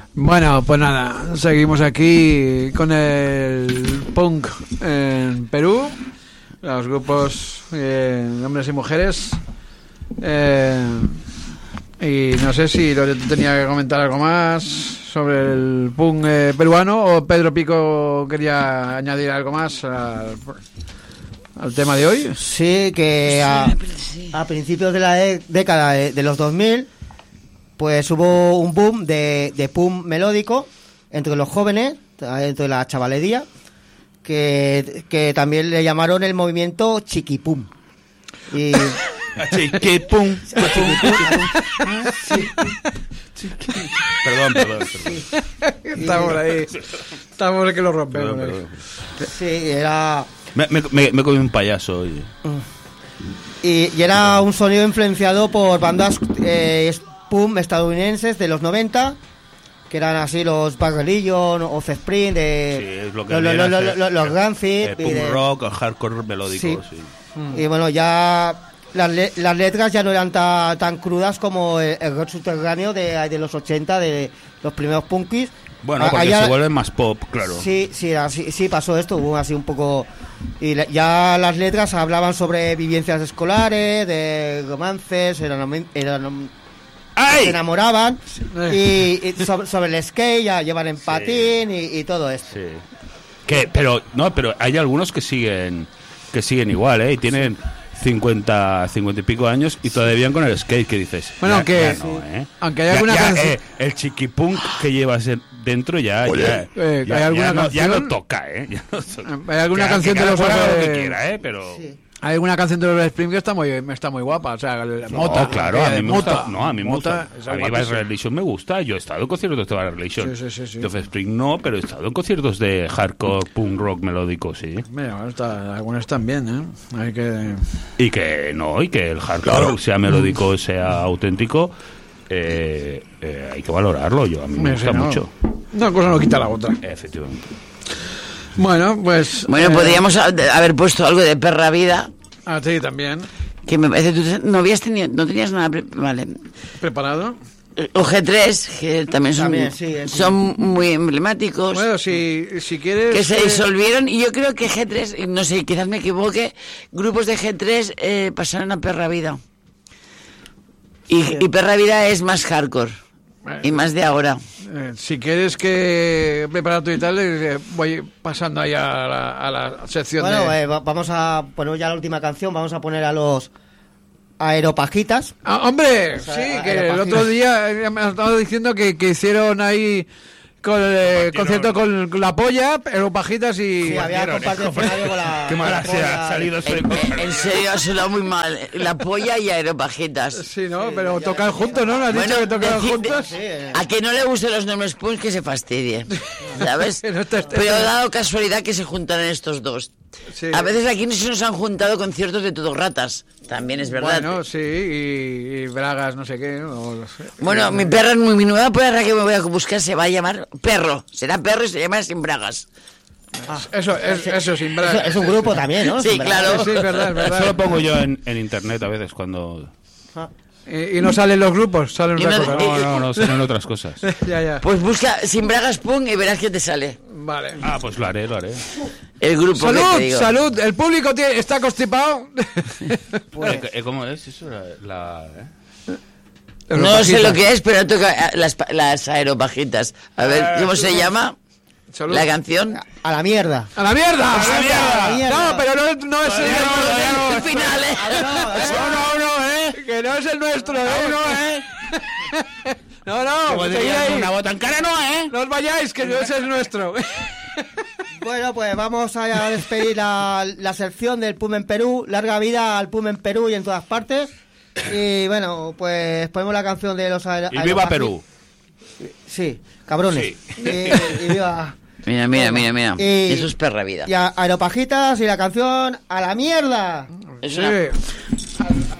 Bueno, pues nada, seguimos aquí con el punk en Perú, los grupos hombres y mujeres. Y no sé si Loreto tenía que comentar algo más sobre el punk peruano, o Pedro Pico quería añadir algo más al tema de hoy. Sí, que a principios de la década de los 2000, pues hubo un boom de punk melódico entre los jóvenes, entre la chavalería, que también le llamaron el movimiento chiquipum. Y chiquipum. Perdón. Estamos ahí. Estamos que lo rompemos. Perdón. Sí, era... Me comí un payaso hoy. Y era un sonido influenciado por bandas punk estadounidenses de los 90, que eran así los Bad Religion, Offspring, los Rancid, punk rock, hardcore melódico. Sí. Y bueno, ya las letras ya no eran tan crudas como el rock subterráneo de los 80, de los primeros punkis. Bueno, porque se vuelven más pop, claro. Sí, pasó esto, hubo así un poco... Y ya las letras hablaban sobre vivencias escolares, de romances, se enamoraban, y sobre el skate, ya llevan en patín y todo esto. Sí. Pero hay algunos que siguen igual, y tienen 50 y pico años y todavía con el skate, que dices. Bueno, aunque hay alguna canción, el chiquipunk que llevas dentro ya no toca, hay alguna canción de los que quiera, pero sí. Hay alguna canción de los Spring que está muy guapa, o sea, Mota. Claro, a mí me gusta. A mí Mota, Bad Religion me gusta. Yo he estado en conciertos de Bad Religion. Sí. De Offspring no, pero he estado en conciertos de hardcore, punk rock melódico, sí. Mira, algunos están bien, Hay que... Y que el hardcore, sea melódico, sea auténtico, hay que valorarlo. A mí me gusta mucho. Una cosa no quita la otra. Efectivamente. Bueno, pues... Bueno, podríamos haber puesto algo de Perra Vida. Ah, sí, también. Que me parece, tú no tenías nada ¿Preparado? O G3, que también son muy emblemáticos. Bueno, si quieres... Que se disolvieron, y yo creo que G3, no sé, quizás me equivoque, grupos de G3 pasaron a Perra Vida. Y Perra Vida es más hardcore. Y más de ahora. Si quieres que preparar tu y tal, voy pasando ahí a la sección. Bueno, vamos a poner ya la última canción. Vamos a poner a los Aeropajitas. ¡Hombre! Sí, que el otro día me estaba diciendo que hicieron ahí con el concierto con la polla, Aeropajitas y... Sí, había compartido escenario con la... Qué mala se ha salido. En serio, ha sonado muy mal. La polla y Aeropajitas. Sí, ¿no? Pero tocan juntos, ¿no? ¿No has dicho que tocan juntos? A que no le gusten los nombres punks, que se fastidie, ¿sabes? Pero ha dado casualidad que se juntaran estos dos. Sí. A veces aquí no se nos han juntado conciertos de todo ratas. También es verdad. Bueno, sí, y bragas, no sé qué. Bueno, mi perra, mi nueva perra que me voy a buscar se va a llamar Perro. Será Perro y se llama Sin Bragas. Eso sin bragas. Es un grupo también, ¿no? Sí, claro. Sí, es verdad. Eso lo pongo yo en internet a veces cuando... Y no salen los grupos, salen otras cosas. No, salen otras cosas. Ya. Pues busca Sin Bragas Punk y verás que te sale. Vale. Pues lo haré. El grupo ¡Salud! que te digo. ¡Salud! El público está constipado. Pues, ¿cómo es eso? No sé lo que es, pero toca las Aeropajitas. A ver, ¿cómo se llama? Salud. La canción. ¡A la mierda! ¡A la mierda! ¡A la mierda! No, pero no es el final, que no es el nuestro, No, seguid ahí. Una botancana No os vayáis, que no es el nuestro. Bueno, pues vamos a despedir la sección del PUM en Perú. Larga vida al PUM en Perú y en todas partes. Y bueno, pues ponemos la canción de los Y viva Perú. Sí, cabrones. Sí. Y viva... Mira. Eso es Perra Vida. Y Aeropajitas y la canción A la mierda. Es Sí. una...